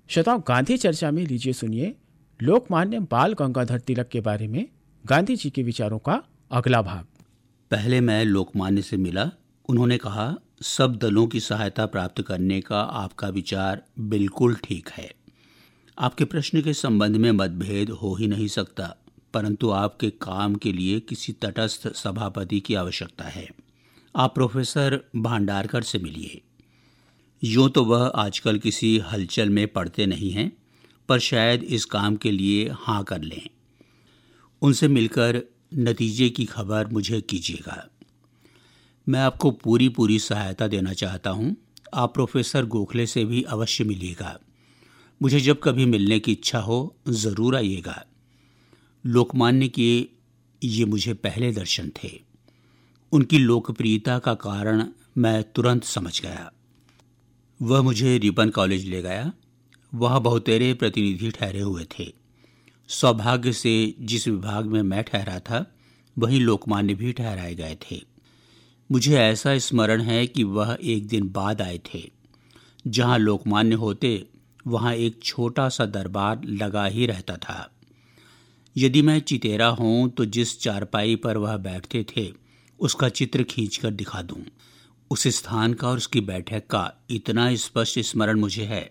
श्रोताओं, गांधी चर्चा में लीजिए सुनिए लोकमान्य बाल गंगाधर तिलक के बारे में गांधी जी के विचारों का अगला भाग। पहले मैं लोकमान्य से मिला। उन्होंने कहा, सब दलों की सहायता प्राप्त करने का आपका विचार बिल्कुल ठीक है। आपके प्रश्न के संबंध में मतभेद हो ही नहीं सकता, परंतु आपके काम के लिए किसी तटस्थ सभापति की आवश्यकता है। आप प्रोफेसर भांडारकर से मिलिए। यूँ तो वह आजकल किसी हलचल में पड़ते नहीं हैं, पर शायद इस काम के लिए हाँ कर लें। उनसे मिलकर नतीजे की खबर मुझे कीजिएगा। मैं आपको पूरी सहायता देना चाहता हूँ। आप प्रोफेसर गोखले से भी अवश्य मिलिएगा। मुझे जब कभी मिलने की इच्छा हो ज़रूर आइएगा। लोकमान्य के ये मुझे पहले दर्शन थे। उनकी लोकप्रियता का कारण मैं तुरंत समझ गया। वह मुझे रिपन कॉलेज ले गया। वहाँ बहुतेरे प्रतिनिधि ठहरे हुए थे। सौभाग्य से जिस विभाग में मैं ठहरा था वहीं लोकमान्य भी ठहराए गए थे। मुझे ऐसा स्मरण है कि वह एक दिन बाद आए थे। जहाँ लोकमान्य होते वहाँ एक छोटा सा दरबार लगा ही रहता था। यदि मैं चितेरा हूँ तो जिस चारपाई पर वह बैठते थे उसका चित्र खींचकर दिखा दूँ। उस स्थान का और उसकी बैठक का इतना स्पष्ट स्मरण मुझे है।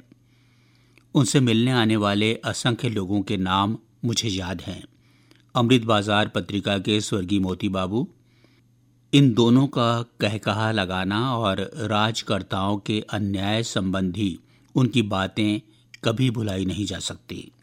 उनसे मिलने आने वाले असंख्य लोगों के नाम मुझे याद हैं। अमृत बाजार पत्रिका के स्वर्गीय मोती बाबू, इन दोनों का कहकहा लगाना और राजकर्ताओं के अन्याय संबंधी उनकी बातें कभी भुलाई नहीं जा सकती।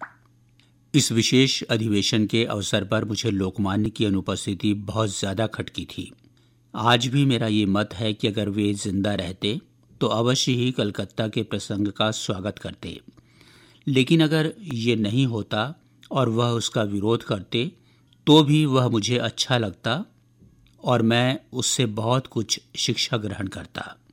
इस विशेष अधिवेशन के अवसर पर मुझे लोकमान्य की अनुपस्थिति बहुत ज़्यादा खटकी थी। आज भी मेरा ये मत है कि अगर वे जिंदा रहते तो अवश्य ही कलकत्ता के प्रसंग का स्वागत करते, लेकिन अगर ये नहीं होता और वह उसका विरोध करते तो भी वह मुझे अच्छा लगता और मैं उससे बहुत कुछ शिक्षा ग्रहण करता।